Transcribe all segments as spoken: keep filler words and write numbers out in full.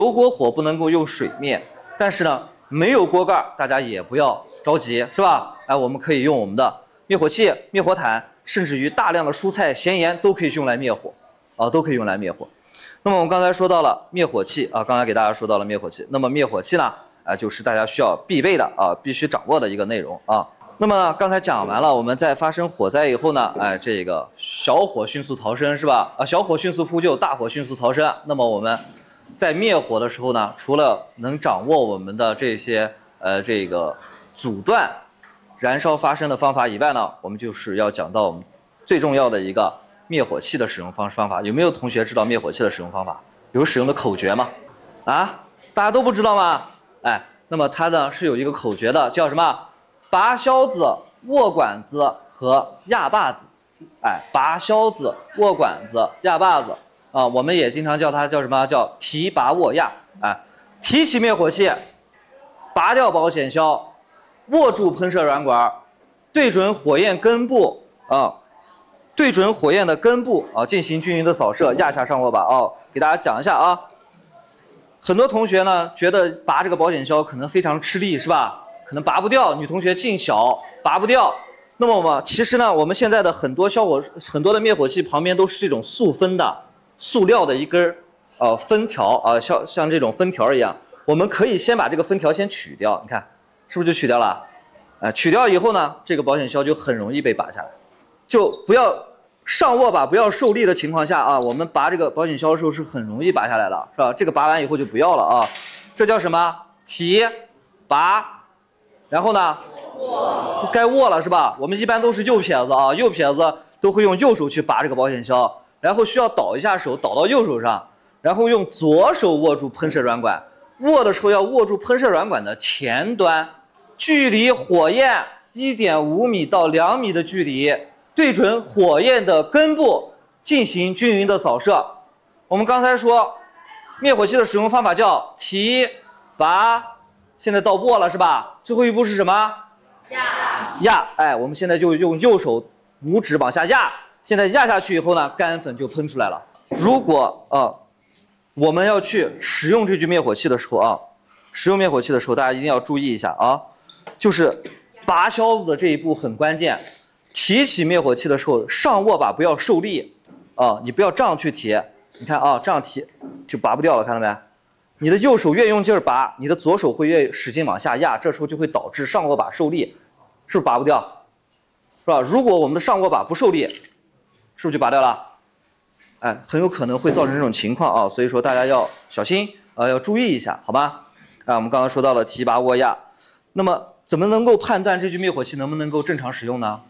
油锅火不能够用水灭，但是呢，没有锅盖，大家也不要着急，是吧？哎，我们可以用我们的灭火器、灭火毯，甚至于大量的蔬菜、咸盐都可以用来灭火，啊，都可以用来灭火。那么我们刚才说到了灭火器啊，刚才给大家说到了灭火器。那么灭火器呢，啊，就是大家需要必备的啊，必须掌握的一个内容啊。那么刚才讲完了，我们在发生火灾以后呢，哎，这个小火迅速逃生是吧？啊，小火迅速扑救，大火迅速逃生。那么我们在灭火的时候呢，除了能掌握我们的这些呃这个阻断燃烧发生的方法以外呢，我们就是要讲到我们最重要的一个灭火器的使用方方法。有没有同学知道灭火器的使用方法？有使用的口诀吗？啊，大家都不知道吗？哎，那么它呢是有一个口诀的，叫什么？拔销子、握管子和压把子。哎，拔销子、握管子、压把子啊，我们也经常叫它叫什么？叫提拔握压。哎，提起灭火器，拔掉保险销，握住喷射软管，对准火焰根部啊，对准火焰的根部啊，进行均匀的扫射，压下上握把啊。给大家讲一下啊，很多同学呢觉得拔这个保险销可能非常吃力，是吧？可能拔不掉，女同学劲小，拔不掉。那么我们其实呢，我们现在的很多消火很多的灭火器旁边都是这种塑封的塑料的一根呃封条啊、呃，像像这种封条一样。我们可以先把这个封条先取掉，你看是不是就取掉了？啊、呃，取掉以后呢，这个保险销就很容易被拔下来。就不要上握把不要受力的情况下啊，我们拔这个保险销的时候是很容易拔下来的，是吧？这个拔完以后就不要了啊，这叫什么？提拔。然后呢，握该握了是吧？我们一般都是右撇子啊，右撇子都会用右手去拔这个保险销，然后需要倒一下手，倒到右手上，然后用左手握住喷射软管，握的时候要握住喷射软管的前端，距离火焰 一点五米到两米的距离，对准火焰的根部进行均匀的扫射。我们刚才说，灭火器的使用方法叫提拔。现在到握了是吧？最后一步是什么？压。压，哎，我们现在就用右手拇指往下压。现在压下去以后呢，干粉就喷出来了。如果啊、呃，我们要去使用这具灭火器的时候啊，使用灭火器的时候，大家一定要注意一下啊，就是拔销子的这一步很关键。提起灭火器的时候，上握把不要受力啊，你不要这样去提。你看啊，这样提就拔不掉了，看到没？你的右手越用劲儿拔，你的左手会越使劲往下压，这时候就会导致上握把受力，是不是拔不掉？是吧？如果我们的上握把不受力，是不是就拔掉了？哎，很有可能会造成这种情况啊，所以说大家要小心，呃，要注意一下，好吧？啊，我们刚刚说到了提拔握压，那么怎么能够判断这具灭火器能不能够正常使用呢？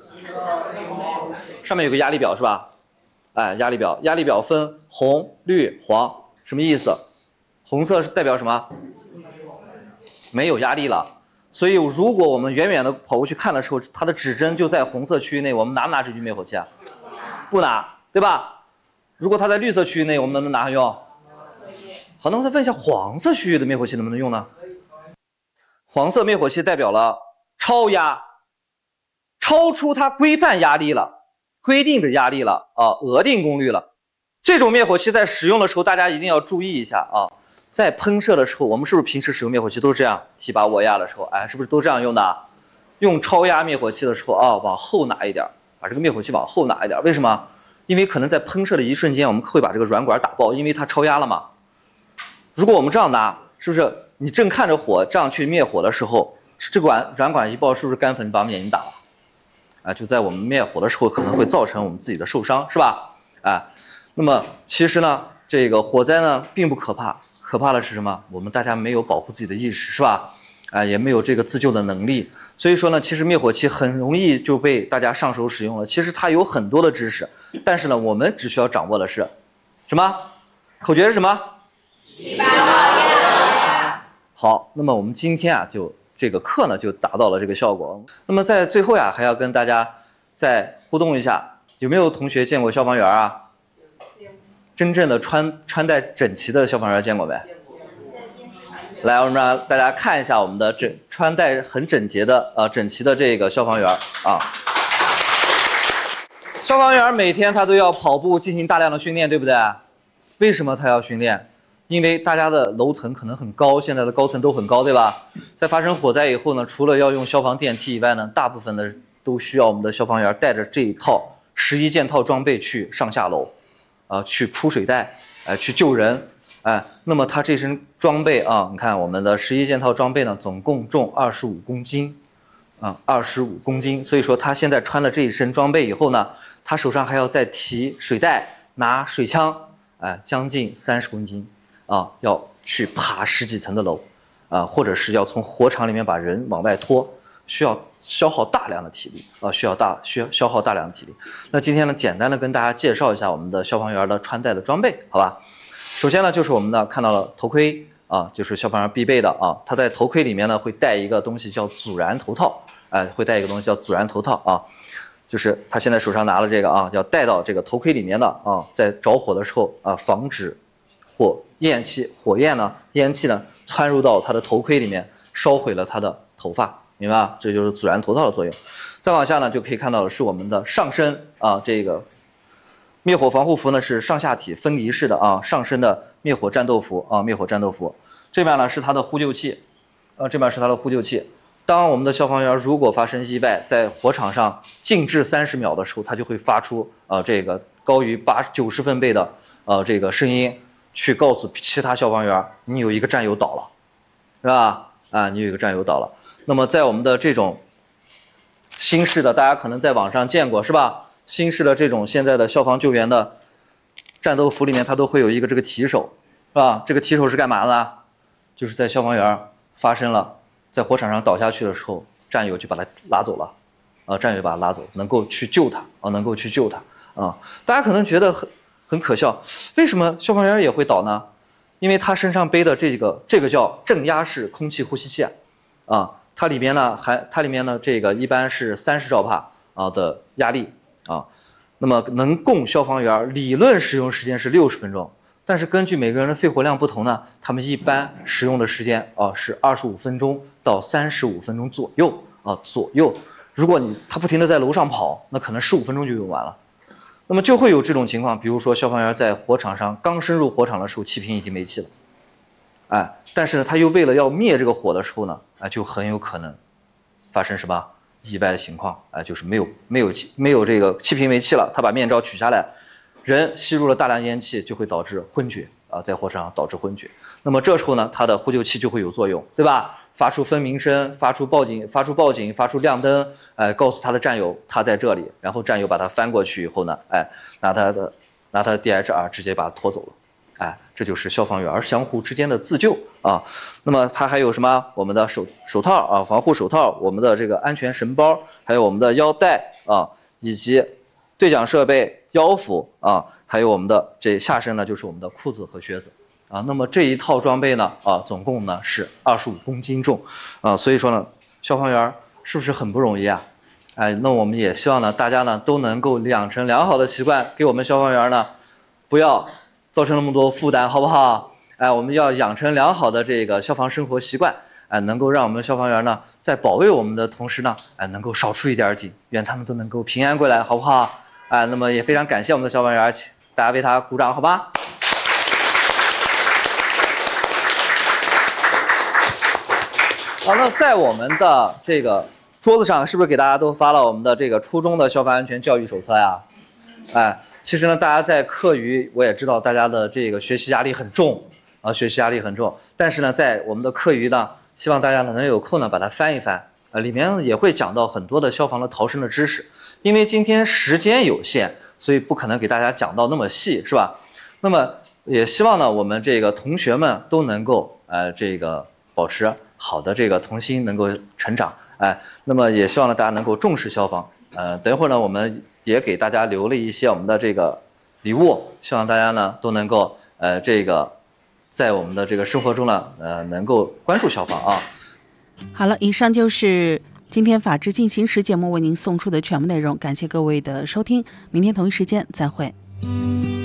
上面有个压力表是吧？哎，压力表，压力表分红、绿、黄，什么意思？红色是代表什么？没有压力了。所以如果我们远远的跑过去看的时候，它的指针就在红色区域内，我们拿不拿这具灭火器啊？不拿，对吧？如果它在绿色区域内，我们能不能拿它用？好，那么再问一下黄色区域的灭火器能不能用呢？黄色灭火器代表了超压，超出它规范压力了，规定的压力了啊，额定功率了。这种灭火器在使用的时候，大家一定要注意一下啊。在喷射的时候，我们是不是平时使用灭火器都是这样提拔握压的时候，哎，是不是都这样用的？用超压灭火器的时候啊，往后拿一点，把这个灭火器往后拿一点。为什么？因为可能在喷射的一瞬间，我们会把这个软管打爆，因为它超压了嘛。如果我们这样拿，是不是你正看着火这样去灭火的时候，这个软软管一爆，是不是干粉把我们眼睛打了？啊，就在我们灭火的时候，可能会造成我们自己的受伤，是吧？啊，那么其实呢，这个火灾呢并不可怕。可怕的是什么？我们大家没有保护自己的意识，是吧？啊，也没有这个自救的能力。所以说呢，其实灭火器很容易就被大家上手使用了。其实它有很多的知识，但是呢，我们只需要掌握的是什么？口诀是什么？提拔握压。好，那么我们今天啊，就这个课呢就达到了这个效果。那么在最后呀，还要跟大家再互动一下，有没有同学见过消防员啊？真正的穿穿戴整齐的消防员见过没？来，我们让大家看一下我们的整穿戴很整洁的呃整齐的这个消防员啊。消防员每天他都要跑步进行大量的训练，对不对？为什么他要训练？ 因为大家的楼层可能很高，现在的高层都很高，对吧？在发生火灾以后呢，除了要用消防电梯以外呢，大部分的都需要我们的消防员带着这一套十一件套装备去上下楼，啊、呃，去铺水带，哎、呃，去救人，哎、呃，那么他这身装备啊，你看我们的十一件套装备呢，总共重二十五公斤，啊、呃，二十五公斤，所以说他现在穿了这一身装备以后呢，他手上还要再提水带，拿水枪，哎、呃，将近三十公斤。啊，要去爬十几层的楼，啊，或者是要从火场里面把人往外拖，需要消耗大量的体力啊，需要大需要消耗大量的体力。那今天呢，简单的跟大家介绍一下我们的消防员的穿戴的装备，好吧？首先呢，就是我们的看到了头盔啊，就是消防员必备的啊，他在头盔里面呢会戴一个东西叫阻燃头套，哎、呃，会戴一个东西叫阻燃头套啊。就是他现在手上拿了这个啊，要戴到这个头盔里面的啊，在着火的时候啊，防止火焰气、火焰呢、烟气呢窜入到他的头盔里面，烧毁了他的头发，明白吧？这就是阻燃头套的作用。再往下呢，就可以看到的是我们的上身啊，这个灭火防护服呢是上下体分离式的啊，上身的灭火战斗服啊，灭火战斗服。这边呢是它的呼救器，呃，这边是它的呼救器。当我们的消防员如果发生意外，在火场上静置三十秒的时候，它就会发出呃这个高于八九十分贝的呃这个声音。去告诉其他消防员，你有一个战友倒了，是吧？啊，你有一个战友倒了。那么在我们的这种新式的，大家可能在网上见过，是吧？新式的这种现在的消防救援的战斗服里面，它都会有一个这个提手，是吧？这个提手是干嘛的呢？就是在消防员发生了在火场上倒下去的时候，战友就把他拉走了，啊，战友把他拉走，能够去救他，啊，能够去救他，啊，大家可能觉得很。很可笑，为什么消防员也会倒呢？因为他身上背的这个这个叫正压式空气呼吸器，啊，它里面呢还它里面呢这个一般是三十兆帕啊的压力啊，那么能供消防员理论使用时间是六十分钟，但是根据每个人的肺活量不同呢，他们一般使用的时间啊是二十五分钟到三十五分钟左右啊左右。如果你他不停地在楼上跑，那可能十五分钟就用完了。那么就会有这种情况，比如说消防员在火场上刚深入火场的时候，气瓶已经没气了，哎，但是呢，他又为了要灭这个火的时候呢，哎，就很有可能发生什么意外的情况，哎，就是没有没有气没有这个气瓶没气了，他把面罩取下来，人吸入了大量烟气，就会导致昏厥啊，在火场上导致昏厥。那么这时候呢，它的呼救器就会有作用，对吧？发出分鸣声，发出报警，发出报警，发出亮灯，哎，告诉他的战友他在这里，然后战友把他翻过去以后呢，哎，拿他的拿他的 D H R 直接把他拖走了，哎，这就是消防员相互之间的自救啊。那么它还有什么？我们的手手套啊，防护手套，我们的这个安全绳包，还有我们的腰带啊，以及对讲设备、腰腹啊，还有我们的这下身呢，就是我们的裤子和靴子。啊，那么这一套装备呢，啊，总共呢是二十五公斤重，啊，所以说呢，消防员是不是很不容易啊？哎，那我们也希望呢，大家呢都能够养成良好的习惯，给我们消防员呢，不要造成那么多负担，好不好？哎，我们要养成良好的这个消防生活习惯，哎，能够让我们消防员呢，在保卫我们的同时呢，哎，能够少出一点警，愿他们都能够平安归来，好不好？哎，那么也非常感谢我们的消防员，大家为他鼓掌，好吧？好，那在我们的这个桌子上，是不是给大家都发了我们的这个初中的消防安全教育手册呀？哎，其实呢，大家在课余，我也知道大家的这个学习压力很重啊，学习压力很重。但是呢，在我们的课余呢，希望大家呢能有空呢把它翻一翻啊，里面也会讲到很多的消防的逃生的知识。因为今天时间有限，所以不可能给大家讲到那么细，是吧？那么也希望呢，我们这个同学们都能够呃这个保持好的这个童心，能够成长，哎，那么也希望呢大家能够重视消防，呃，等一会儿呢我们也给大家留了一些我们的这个礼物，希望大家呢都能够呃这个在我们的这个生活中呢呃能够关注消防啊。 好了，以上就是今天法治进行时节目为您送出的全部内容，感谢各位的收听，明天同一时间再会。